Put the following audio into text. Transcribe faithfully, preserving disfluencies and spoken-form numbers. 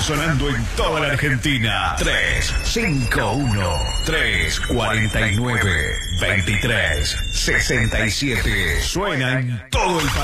sonando en toda la Argentina. tres cinco uno, tres cuatro nueve, dos tres seis siete. Suena en todo el país.